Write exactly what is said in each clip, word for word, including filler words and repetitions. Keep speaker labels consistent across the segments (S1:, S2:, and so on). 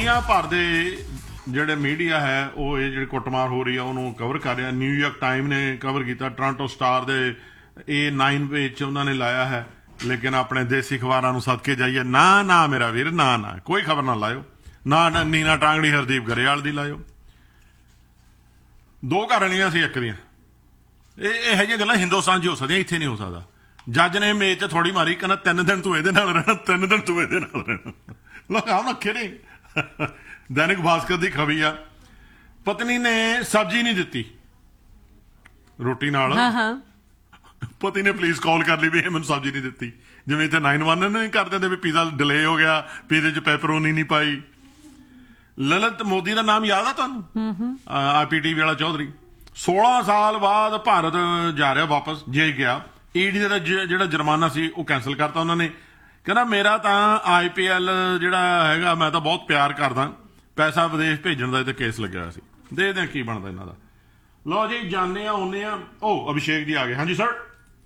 S1: ਦੁਨੀਆ ਭਰ ਦੇ ਜਿਹੜੇ ਮੀਡੀਆ ਹੈ ਉਹ ਇਹ ਜਿਹੜੀ ਕੁੱਟਮਾਰ ਹੋ ਰਹੀ ਆ ਉਹਨੂੰ ਕਵਰ ਕਰ ਰਿਹਾ। ਨਿਊਯਾਰਕ ਟਾਈਮ ਨੇ ਕਵਰ ਕੀਤਾ, ਟੋਰਾਂਟੋ ਸਟਾਰ ਦੇ ਇਹ ਨਾਈਨ ਪੇਜ 'ਚ ਉਹਨਾਂ ਨੇ ਲਾਇਆ ਹੈ। ਲੇਕਿਨ ਆਪਣੇ ਦੇਸੀ ਅਖਬਾਰਾਂ ਨੂੰ ਸਦਕੇ ਜਾਈਏ, ਨਾ ਨਾ ਮੇਰਾ ਵੀਰ, ਨਾ ਨਾ ਕੋਈ ਖਬਰ ਨਾ ਲਾਇਓ, ਨਾ ਨੀਨਾ ਟਾਂਗੜੀ ਹਰਦੀਪ ਗਰੇਵਾਲ ਦੀ ਲਾਇਓ। ਦੋ ਘਰਾਣੀਆਂ ਸੀ ਇੱਕ ਦੀਆਂ। ਇਹ ਇਹੋ ਜਿਹੀਆਂ ਗੱਲਾਂ ਹਿੰਦੁਸਤਾਨ 'ਚ ਹੋ ਸਕਦੀਆਂ, ਇੱਥੇ ਨਹੀਂ ਹੋ ਸਕਦਾ। ਜੱਜ ਨੇ ਮੇਜ਼ 'ਚ ਥੋੜੀ ਮਾਰੀ, ਕਹਿੰਦਾ ਤਿੰਨ ਦਿਨ ਤੂੰ ਇਹਦੇ ਨਾਲ ਰਹਿਣਾ, ਤਿੰਨ ਦਿਨ ਤੂੰ ਇਹਦੇ ਨਾਲ ਰਹਿਣਾ। ਲੋਕ ਆਮ ਅੱਖੇ ਨਹੀਂ। ਦੈਨਿਕ ਭਾਸਕਰ ਦੀ ਖਬਰ ਆ, ਪਤਨੀ ਨੇ ਸਬਜ਼ੀ ਨਹੀਂ ਦਿੱਤੀ ਰੋਟੀ ਨਾਲ, ਪਤੀ ਨੇ ਪੁਲਿਸ ਕਾਲ ਕਰ ਲਈ ਵੀ ਇਹ ਮੈਨੂੰ ਸਬਜ਼ੀ ਨਹੀਂ ਦਿੱਤੀ। ਜਿਵੇਂ ਇੱਥੇ ਨਾਈਨ ਵਨ ਨਹੀਂ ਕਰ ਦਿੰਦੇ ਵੀ ਪੀਜ਼ਾ ਡਿਲੇ ਹੋ ਗਿਆ, ਪੀਜ਼ੇ 'ਚ ਪੈਪਰੋਨੀ ਨਹੀਂ ਪਾਈ। ਲਲਿਤ ਮੋਦੀ ਦਾ ਨਾਮ ਯਾਦ ਆ ਤੁਹਾਨੂੰ? ਆਈ ਪੀ ਟੀ ਵੀ ਵਾਲਾ ਚੌਧਰੀ ਸੋਲਾਂ ਸਾਲ ਬਾਅਦ ਭਾਰਤ ਜਾ ਰਿਹਾ ਵਾਪਸ, ਜੇ ਗਿਆ। ਈਡੀ ਦਾ ਜਿਹੜਾ ਜੁਰਮਾਨਾ ਸੀ ਉਹ ਕੈਂਸਲ ਕਰਤਾ ਉਹਨਾਂ ਨੇ। ਕਹਿੰਦਾ ਮੇਰਾ ਤਾਂ ਆਈ ਪੀ ਐਲ ਜਿਹੜਾ ਹੈਗਾ ਮੈਂ ਤਾਂ ਬਹੁਤ ਪਿਆਰ ਕਰਦਾ, ਪੈਸਾ ਵਿਦੇਸ਼ ਭੇਜਣ ਦਾ ਇਹ ਤੇ ਕੇਸ ਲੱਗਿਆ ਹੋਇਆ ਸੀ। ਦੇਖਦੇ ਹਾਂ ਕੀ ਬਣਦਾ ਇਹਨਾਂ ਦਾ। ਲਓ ਜੀ ਜਾਣੇ ਆ ਆਉਂਦੇ ਆ। ਉਹ ਅਭਿਸ਼ੇਕ ਜੀ ਆ ਗਏ। ਹਾਂਜੀ ਸਰ।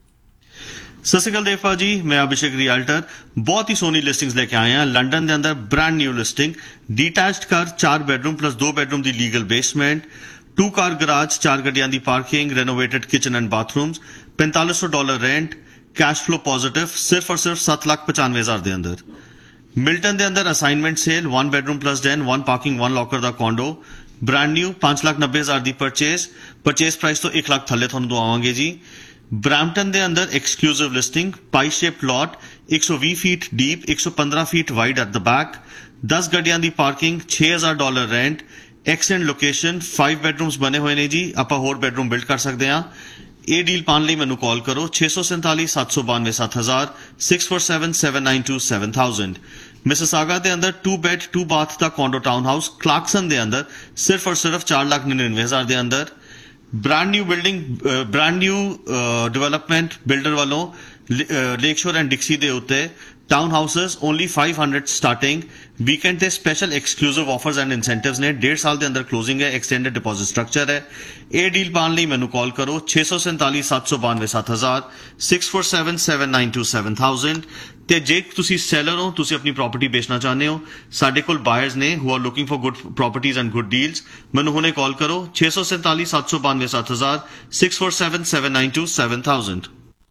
S2: ਸਤਿ ਸ਼੍ਰੀ ਅਕਾਲ ਦੇਵਪਾਲ ਜੀ, ਮੈਂ ਅਭਿਸ਼ੇਕ ਰਿਆਲਟਰ। ਬਹੁਤ ਹੀ ਸੋਹਣੀ ਲਿਸਟਿੰਗਸ ਲੈ ਕੇ ਆਏ ਹਾਂ। ਲੰਡਨ ਦੇ ਅੰਦਰ ਬ੍ਰਾਂਡ ਨਿਊ ਲਿਸਟਿੰਗ, ਡੀਟੈਚਡ ਘਰ, ਚਾਰ ਬੈਡਰੂਮ ਪਲੱਸ ਦੋ bedroom the legal basement, to car garage, चार गड्डियां दी parking, renovated kitchen and bathrooms, पैंतालीस सौ dollar rent, cash flow positive, सिर्फ और सिर्फ सत्त लाख पचानवे हजार दे अंदर। मिल्टन दे अंदर assignment cell, one bedroom plus Dane, one parking, one locker दा कॉन्डो, ब्रांड न्यू, पांच लाख नब्बे हजार दी परचेज, परचेज प्राइस तो एक लाख थले थोनू दवावांगे जी। ब्रैम्पटन दे अंदर एक्सक्लूसिव लिस्टिंग, पाई शेप लॉट, एक सौ बीस फीट डीप, एक सौ पंद्रह feet wide at the back, दस गड्डियां दी पार्किंग, छे हजार dollar rent, extend location, five bedrooms बने हुए ने जी। ਆਪਾਂ ਹੋਰ ਬੈਡਰੂਮ ਬਿਲਡ ਕਰ ਸਕਦੇ ਹਾਂ। ਇਹ ਡੀਲ ਪਾਉਣ ਲਈ ਮੈਨੂੰ ਕਾਲ ਕਰੋ छे सौ सैंतालीस सात सौ बानवे सात हजार, six four seven seven nine to seven thousand. Mississauga ਦੇ ਅੰਦਰ to bed to bath the condo town house Clarkson ਦੇ ਅੰਦਰ ਸਿਰਫ और सिर्फ चार लाख निन्यानवे हजार ਦੇ ਅੰਦਰ। Brand new building, brand new development builder ਵੱਲੋਂ ਲੇਕ ਸ਼ੋਰ ਐਂਡ ਡਿਕਸੀ ਦੇ ਉੱਤੇ town houses only five hundred starting. Weekend ते special exclusive offers and incentives ने। डेढ़ साल के अंदर क्लोजिंग है, एक्सटेंडेड डिपॉजिट स्ट्रक्चर है। ये डील पाने लिए मैनू कॉल करो छे सौ सैंतालीस सात सौ बानवे सात हजार, six four seven seven nine to seven thousand. ते जे तुसी सैलर हो, तुसी अपनी प्रॉपर्टी बेचना चाहते हो, साडे कोल बायर्स ने who are looking for good properties and good deals. मैनू हुणे कॉल करो छे सौ सैंतालीस सात सौ बानवे सात हजार, six four seven seven nine to seven thousand.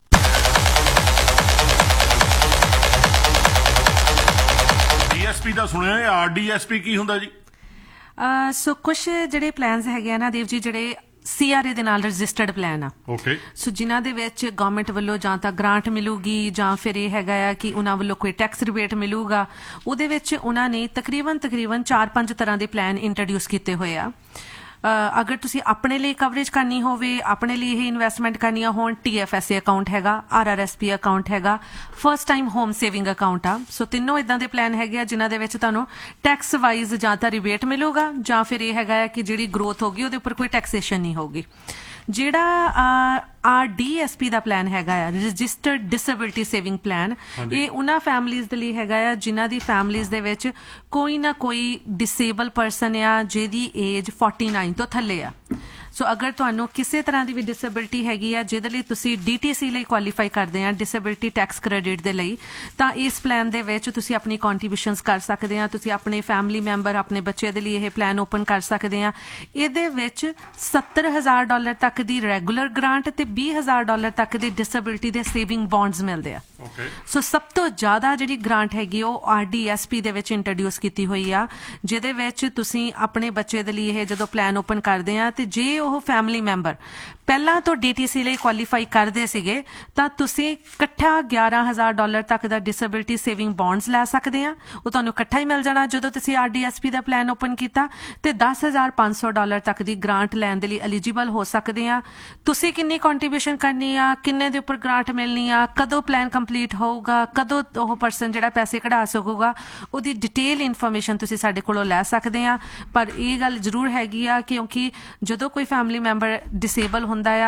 S1: DSP ਦਾ ਸੁਣਿਆ, ਆਰ ਡੀ ਐਸ ਪੀ ਕੀ ਹੁੰਦਾ ਜੀ?
S3: ਸੋ ਕੁਝ ਜਿਹੜੇ ਪਲਾਨਸ ਹੈਗੇ ਆ ਨਾ ਦੇਵ ਜੀ, ਜਿਹੜੇ ਸੀ ਆਰ ਏ ਦੇ ਨਾਲ ਰਜਿਸਟਰਡ ਪਲਾਨ ਆ। ਓਕੇ। ਸੋ ਜਿਨ੍ਹਾਂ ਦੇ ਵਿੱਚ ਗਵਰਨਮੈਂਟ ਵੱਲੋਂ ਜਾਂ ਤਾਂ ਗ੍ਰਾਂਟ ਮਿਲੂਗੀ ਜਾਂ ਫਿਰ ਇਹ ਹੈਗਾ ਆ ਕਿ ਉਹਨਾਂ ਵੱਲੋਂ ਕੋਈ ਟੈਕਸ ਰਿਬੇਟ ਮਿਲੂਗਾ। ਉਹਦੇ ਵਿੱਚ ਉਹਨਾਂ ਨੇ ਤਕਰੀਬਨ ਤਕਰੀਬਨ ਚਾਰ ਪੰਜ ਤਰ੍ਹਾਂ ਦੇ ਪਲਾਨ ਇੰਟਰੋਡਿਊਸ ਕੀਤੇ ਹੋਏ ਆ। ਅਗਰ ਤੁਸੀਂ ਆਪਣੇ ਲਈ ਕਵਰੇਜ ਕਰਨੀ ਹੋਵੇ, ਆਪਣੇ ਲਈ ਇਹ ਇਨਵੈਸਟਮੈਂਟ ਕਰਨੀਆਂ ਹੋਣ, T F S A account ਹੈਗਾ, R R S P account ਹੈਗਾ, first time home saving account ਆ। ਸੋ ਤਿੰਨੋਂ ਇਦਾਂ ਦੇ ਪਲਾਨ ਹੈਗੇ ਆ ਜਿਨ੍ਹਾਂ ਦੇ ਵਿੱਚ ਤੁਹਾਨੂੰ ਟੈਕਸ ਵਾਈਜ਼ ਜਾਂ ਤਾਂ ਰਿਬੇਟ ਮਿਲੂਗਾ ਜਾਂ ਫਿਰ ਇਹ ਹੈਗਾ ਕਿ ਜਿਹੜੀ ਗਰੋਥ ਹੋਗੀ ਉਹਦੇ ਉੱਪਰ ਕੋਈ ਟੈਕਸੇਸ਼ਨ ਨਹੀਂ ਹੋਗੀ। ਜਿਹੜਾ ਆਰ ਡੀ ਐਸ ਪੀ ਦਾ ਪਲਾਨ ਹੈਗਾ ਆ, ਰਜਿਸਟਰਡ ਡਿਸੇਬਿਲਿਟੀ ਸੇਵਿੰਗ ਪਲਾਨ, ਇਹ ਉਹਨਾਂ ਫੈਮਲੀਜ਼ ਦੇ ਲਈ ਹੈਗਾ ਆ ਜਿਨ੍ਹਾਂ ਦੀ ਫੈਮਲੀਜ਼ ਦੇ ਵਿੱਚ ਕੋਈ ਨਾ ਕੋਈ ਡਿਸੇਬਲ ਪਰਸਨ ਆ ਜਿਹਦੀ ਏਜ ਫੋਰਟੀ ਨਾਈਨ ਤੋਂ ਥੱਲੇ ਆ। ਸੋ ਅਗਰ ਤੁਹਾਨੂੰ ਕਿਸੇ ਤਰ੍ਹਾਂ ਦੀ ਵੀ ਡਿਸੇਬਿਲਿਟੀ ਹੈਗੀ ਆ ਜਿਹਦੇ ਲਈ ਤੁਸੀਂ ਡੀ ਟੀ ਸੀ ਲਈ ਕੁਆਲੀਫਾਈ ਕਰਦੇ ਆ, ਡਿਸੇਬਿਲਿਟੀ ਟੈਕਸ ਕ੍ਰੈਡਿਟ ਦੇ ਲਈ, ਤਾਂ ਇਸ ਪਲਾਨ ਦੇ ਵਿੱਚ ਤੁਸੀਂ ਆਪਣੀ ਕੰਟਰੀਬਿਊਸ਼ਨਸ ਕਰ ਸਕਦੇ ਆ। ਤੁਸੀਂ ਆਪਣੇ ਫੈਮਿਲੀ ਮੈਂਬਰ, ਆਪਣੇ ਬੱਚੇ ਦੇ ਲਈ ਇਹ ਪਲਾਨ ਓਪਨ ਕਰ ਸਕਦੇ ਆ। ਇਹਦੇ ਵਿੱਚ ਸੱਤਰ ਹਜ਼ਾਰ ਡਾਲਰ ਤੱਕ ਦੀ ਰੈਗੂਲਰ ਗ੍ਰਾਂਟ ਤੇ ਵੀਹ ਹਜ਼ਾਰ ਡਾਲਰ ਤੱਕ ਦੀ ਡਿਸੇਬਿਲਿਟੀ ਦੇ ਸੇਵਿੰਗ ਬੌਂਡਸ ਮਿਲਦੇ ਆ। ਸੋ ਸਭ ਤੋਂ ਜ਼ਿਆਦਾ ਜਿਹੜੀ ਗ੍ਰਾਂਟ ਹੈਗੀ ਉਹ ਆਰ ਡੀ ਐਸ ਪੀ ਦੇ ਵਿੱਚ ਇੰਟਰੋਡਿਊਸ ਕੀਤੀ ਹੋਈ ਆ, ਜਿਹਦੇ ਵਿੱਚ ਤੁਸੀਂ ਆਪਣੇ ਬੱਚੇ ਦੇ ਲਈ ਇਹ ਜਦੋਂ ਪਲਾਨ ਓਪਨ ਕਰਦੇ ਆ ਤੇ ਜੇ ਉਹ ਫੈਮਿਲੀ ਮੈਂਬਰ ਪਹਿਲਾਂ ਤੋਂ ਡੀ ਟੀ ਸੀ ਲਈ ਕੁਆਲੀਫਾਈ ਕਰਦੇ ਸੀਗੇ ਤਾਂ ਤੁਸੀਂ ਇਕੱਠਾ ਗਿਆਰਾਂ ਹਜ਼ਾਰ ਡਾਲਰ ਤੱਕ ਦਾ ਡਿਸੇਬਿਲਿਟੀ ਸੇਵਿੰਗ ਬੌਂਡਸ ਲੈ ਸਕਦੇ ਆ। ਉਹ ਤੁਹਾਨੂੰ ਇਕੱਠਾ ਹੀ ਮਿਲ ਜਾਣਾ ਜਦੋਂ ਤੁਸੀਂ ਆਰ ਡੀ ਐਸ ਪੀ ਦਾ ਪਲਾਨ ਓਪਨ ਕੀਤਾ, ਤੇ ਦਸ ਹਜ਼ਾਰ ਪੰਜ ਸੌ ਡਾਲਰ ਤੱਕ ਦੀ ਗ੍ਰਾਂਟ ਲੈਣ ਦੇ ਲਈ ਐਲੀਜੀਬਲ ਹੋ ਸਕਦੇ ਆ। ਤੁਸੀਂ ਕਿੰਨੀ ਕੰਟਰੀਬਿਊਸ਼ਨ ਕਰਨੀ ਆ, ਕਿੰਨੇ ਦੇ ਉੱਪਰ ਗ੍ਰਾਂਟ ਮਿਲਣੀ ਆ, ਕਦੋਂ ਪਲਾਨ ਕੰਪਲੀਟ ਹੋਊਗਾ, ਕਦੋਂ ਉਹ ਪਰਸਨ ਜਿਹੜਾ ਪੈਸੇ ਕਢਾ ਸਕੂਗਾ, ਉਹਦੀ ਡਿਟੇਲ ਇਨਫੋਰਮੇਸ਼ਨ ਤੁਸੀਂ ਸਾਡੇ ਕੋਲੋਂ ਲੈ ਸਕਦੇ ਆ। ਪਰ ਇਹ ਗੱਲ ਜ਼ਰੂਰ ਹੈਗੀ ਆ ਕਿਉਂਕਿ ਜਦੋਂ ਕੋਈ ਫੈਮਿਲੀ ਮੈਂਬਰ ਡਿਸੇਬਲ ਹੁੰਦਾ ਆ,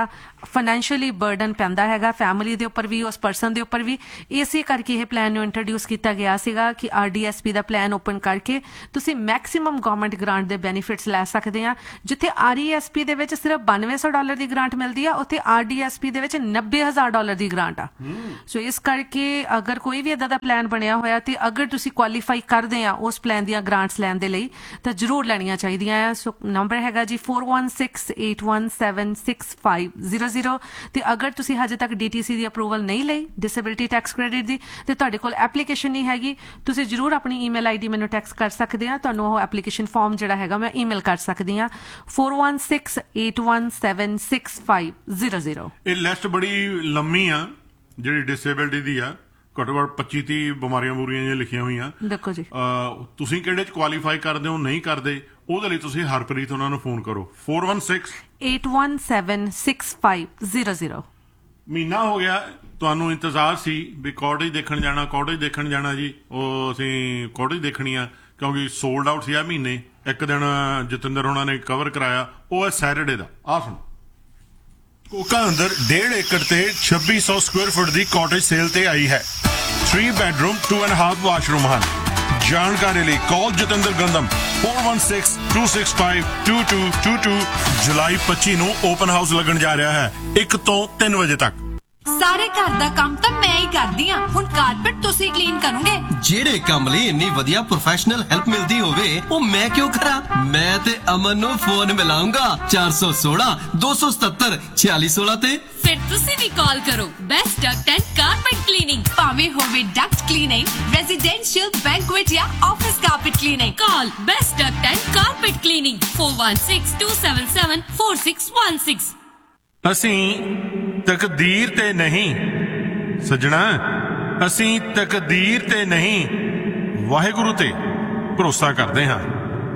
S3: ਫਾਈਨੈਂਸ਼ੀਅਲੀ ਬਰਡਨ ਪੈਂਦਾ ਹੈਗਾ ਫੈਮਿਲੀ ਦੇ ਉੱਪਰ ਵੀ, ਉਸ ਪਰਸਨ ਦੇ ਉੱਪਰ ਵੀ। ਇਸੇ ਕਰਕੇ ਇਹ ਪਲਾਨ ਨੂੰ ਇੰਟਰੋਡਿਊਸ ਕੀਤਾ ਗਿਆ ਸੀਗਾ ਕਿ ਆਰ ਡੀ ਐਸ ਪੀ ਦਾ ਪਲਾਨ ਓਪਨ ਕਰਕੇ ਤੁਸੀਂ ਮੈਕਸਿਮਮ ਗਵਰਨਮੈਂਟ ਗ੍ਰਾਂਟ ਦੇ ਬੈਨੀਫਿਟਸ ਲੈ ਸਕਦੇ ਆ। ਜਿੱਥੇ ਆਰ ਈ ਐਸ ਪੀ ਦੇ ਵਿੱਚ ਸਿਰਫ ਬਾਨਵੇਂ ਸੌ ਡਾਲਰ ਦੀ ਗ੍ਰਾਂਟ ਮਿਲਦੀ ਆ, ਉੱਥੇ ਆਰ ਡੀ ਐਸ ਪੀ ਦੇ ਵਿੱਚ ਨੱਬੇ ਹਜ਼ਾਰ ਡਾਲਰ ਦੀ ਗ੍ਰਾਂਟ ਆ। ਸੋ ਇਸ ਕਰਕੇ ਅਗਰ ਕੋਈ ਵੀ ਇਦਾਂ ਦਾ ਪਲਾਨ ਬਣਿਆ ਹੋਇਆ ਤੇ ਅਗਰ ਤੁਸੀਂ ਕੁਆਲੀਫਾਈ ਕਰਦੇ ਆ ਉਸ ਪਲਾਨ ਦੀਆਂ ਗ੍ਰਾਂਟਸ ਲੈਣ ਦੇ ਲਈ ਤਾਂ ਜ਼ਰੂਰ ਲੈਣੀਆਂ ਚਾਹੀਦੀਆਂ ਆ। ਸੋ ਨੰਬਰ ਹੈਗਾ ਜੀ four one six eight one seven six five zero zero। ਤੇ ਅਗਰ ਤੁਸੀਂ ਹਜੇ ਤੱਕ ਡੀ ਟੀ ਸੀ ਦੀ ਅਪਰੂਵਲ ਨਹੀਂ ਲਈ, ਡਿਸੇਬਿਲਿਟੀ ਟੈਕਸ ਕ੍ਰੈਡਿਟ ਦੀ, ਤੇ ਤੁਹਾਡੇ ਕੋਲ ਐਪਲੀਕੇਸ਼ਨ ਨਹੀਂ ਹੈਗੀ, ਤੁਸੀਂ ਜ਼ਰੂਰ ਆਪਣੀ ਈਮੇਲ ਆਈ ਡੀ ਮੈਨੂੰ ਟੈਕਸਟ ਕਰ ਸਕਦੇ ਆ। ਤੁਹਾਨੂੰ ਉਹ ਐਪਲੀਕੇਸ਼ਨ ਫਾਰਮ ਜਿਹੜਾ ਹੈਗਾ ਮੈਂ ਈਮੇਲ ਕਰ ਸਕਦੀ ਆ four one six eight one seven six five zero zero।
S1: ਇਹ ਲਿਸਟ ਬੜੀ ਲੰਮੀ ਆ ਜਿਹੜੀ ਡਿਸੇਬਿਲਿਟੀ ਦੀ ਆ, ਘੱਟੋ ਘੱਟ ਪੱਚੀ ਤੀਹ ਬਿਮਾਰੀਆਂ ਬੁਰੀਆਂ ਜਿਹੀਆਂ ਲਿਖੀਆਂ ਹੋਈਆਂ।
S3: ਦੇਖੋ ਜੀ
S1: ਤੁਸੀਂ ਕਿਹੜੇ ਚ ਕੁਆਲੀਫਾਈ ਕਰਦੇ ਹੋ ਨਹੀਂ ਕਰਦੇ, ਉਹਦੇ ਲਈ ਤੁਸੀਂ ਹਰਪ੍ਰੀਤ ਉਹਨਾਂ ਨੂੰ ਫੋਨ ਕਰੋ four one six
S3: eight one seven six five zero zero।
S1: ਮਹੀਨਾ ਹੋ ਗਿਆ ਤੁਹਾਨੂੰ ਇੰਤਜ਼ਾਰ ਸੀ ਵੀ ਕਾਟੇਜ ਦੇਖਣ ਜਾਣਾ, ਕਾਟੇਜ ਦੇਖਣ ਜਾਣਾ ਜੀ। ਉਹ ਅਸੀਂ ਕਾਟੇਜ ਦੇਖਣੀ ਆ ਕਿਉਂਕਿ ਸੋਲਡ ਆਊਟ ਸੀ ਆ ਮਹੀਨੇ। ਇੱਕ ਦਿਨ ਜਤਿੰਦਰ ਹੋਣਾ ਨੇ ਕਵਰ ਕਰਾਇਆ, ਉਹ ਹੈ ਸੈਟਰਡੇ ਦਾ। ਆ ਸੁਣੋ, ਕੋਕਾ ਅੰਦਰ ਡੇਢ ਏਕੜ ਤੇ ਛੱਬੀ ਸੌ ਸਕੁਅਰ ਫੁੱਟ ਦੀ ਕਾਟੇਜ ਸੇਲ ਤੇ ਆਈ ਹੈ। Three bedroom to and half washroom ਹਨ। ਜਾਣਕਾਰੀ ਲਈ ਕਾਲ Jatinder ਗੰਦਮ four one six two six five two two two two। ਜੁਲਾਈ ਪੱਚੀ ਨੂੰ ਓਪਨ ਹਾਊਸ ਲੱਗਣ ਜਾ ਰਿਹਾ ਹੈ ਇੱਕ ਤੋਂ ਤਿੰਨ ਵਜੇ ਤੱਕ।
S4: ਸਾਰੇ ਘਰ ਦਾ ਕੰਮ ਤਾਂ ਮੈਂ ਹੀ ਕਰਦੀ ਆ, ਹੁਣ ਕਾਰਪੇਟ ਤੁਸੀਂ ਕਲੀਨ ਕਰੋਗੇ। ਜਿਹੜੇ ਕੰਮ ਲਈ ਇੰਨੀ ਵਧੀਆ ਪ੍ਰੋਫੈਸ਼ਨਲ ਹੈਲਪ ਮਿਲਦੀ ਹੋਵੇ ਉਹ ਮੈਂ ਕਿਉਂ ਕਰਾਂ। ਮੈਂ ਤੇ ਅਮਨ ਨੂੰ ਫੋਨ ਮਿਲਾਉਂਗਾ ਚਾਰ ਸੌ ਸੋਲਾਂ ਦੋ ਸੌ ਸਤੱਤਰ ਛਿਆਲੀ ਸੋਲਾਂ ਤੇ।
S5: ਫਿਰ ਤੁਸੀਂ ਵੀ ਕਾਲ ਕਰੋ best Duckett and carpet cleaning.
S4: ਭਾਵੇਂ ਹੋਵੇ ਡਕਟ ਕਲੀਨਿੰਗ, ਰੈਜ਼ੀਡੈਂਸ਼ੀਅਲ, ਬੈਂਕੁਏਟ ਜਾਂ office carpet cleaning.
S5: Call best Duckett and carpet cleaning four one six two seven seven four six one six।
S1: ਅਸੀਂ ਤਕਦੀਰ ਤੇ ਨਹੀਂ ਸੱਜਣਾ, ਅਸੀਂ ਤਕਦੀਰ ਤੇ ਨਹੀਂ ਵਾਹਿਗੁਰੂ ਤੇ ਭਰੋਸਾ ਕਰਦੇ ਹਾਂ।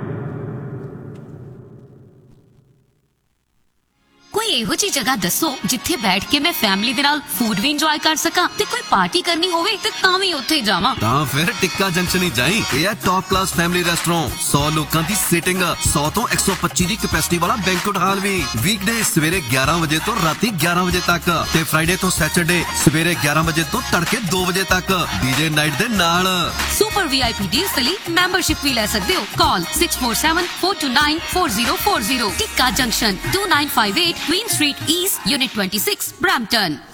S5: ਕੋਈ ਇਹੋ ਜਿਹੀ ਜਗ੍ਹਾ ਦੱਸੋ ਜਿੱਥੇ ਬੈਠ ਕੇ ਮੈਂ ਫੈਮਿਲੀ ਦੇ ਨਾਲ ਫੂਡ ਵੀ ਇੰਜੋਏ ਕਰ ਸਕਾਂ ਤੇ ਕੋਈ ਪਾਰਟੀ ਕਰਨੀ ਹੋਵੇ ਤੇ ਤਾਂ ਵੀ ਉੱਥੇ ਜਾਵਾਂ।
S6: ਤਾਂ ਫਿਰ ਟਿੱਕਾ ਜੰਕਸ਼ਨ ਹੀ ਜਾਈਂ। ਇਹ ਹੈ ਟੌਪ ਕਲਾਸ ਫੈਮਿਲੀ ਰੈਸਟੋਰੈਂਟ, ਸੌ ਲੋਕਾਂ ਦੀ ਸੀਟਿੰਗ, ਸੌ ਤੋਂ ਇੱਕ ਸੌ ਪੱਚੀ ਦੀ ਕੈਪੈਸਿਟੀ ਵਾਲਾ ਬੈਂਕੁਏਟ ਹਾਲ ਵੀ। ਵੀਕਡੇ ਸਵੇਰੇ ਗਿਆਰਾਂ ਵਜੇ ਤੋਂ ਰਾਤੀ ਗਿਆਰਾਂ ਵਜੇ ਤੱਕ ਤੇ ਫਰਾਈਡੇ ਤੋਂ ਸੈਟਰਡੇ ਸਵੇਰੇ ਗਿਆਰਾਂ ਵਜੇ ਤੋਂ ਤੜਕੇ ਦੋ ਵਜੇ ਤੱਕ ਡੀਜੇ ਨਾਈਟ ਦੇ ਨਾਲ।
S5: ਸੁਪਰ ਵੀ ਆਈ ਪੀ ਡੀਲਸ ਲਈ ਮੈਂਬਰਸ਼ਿਪ ਵੀ ਲੈ ਸਕਦੇ ਹੋ। ਕਾਲ six four seven four two nine four zero four zero। ਟਿੱਕਾ junction two nine five eight Queen Street East, Unit twenty-six, Brampton।